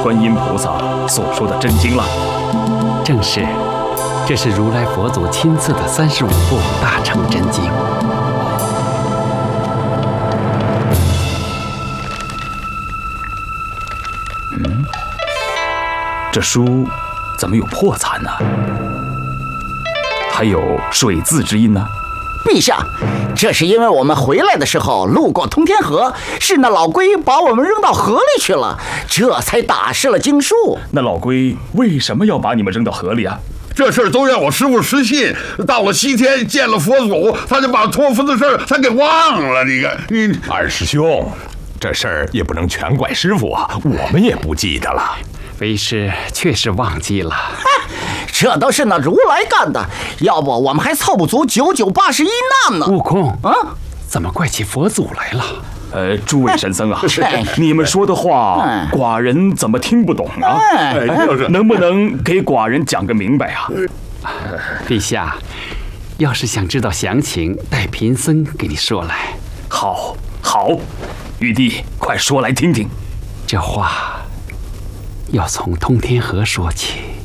观音菩萨所说的真经了。 正是，这是如来佛祖亲赐的35部大乘真经。 这书怎么有破残呢？还有水渍之印呢？ 陛下，这是因为我们回来的时候路过通天河，是那老龟把我们扔到河里去了，这才打湿了经书。 那老龟为什么要把你们扔到河里啊？ 这事儿都让我师父失信，到了西天见了佛祖，他就把托付的事儿他给忘了。你二师兄，这事儿也不能全怪师傅啊，我们也不记得了。 为师确实忘记了， 这都是那如来干的，要不我们还凑不足9981难呢。 悟空啊，怎么怪起佛祖来了？ 诸位神僧啊，你们说的话，寡人怎么听不懂啊？能不能给寡人讲个明白啊？ 陛下，要是想知道详情，带贫僧给你说来。 好，玉帝，快说来听听。 这话要从通天河说起。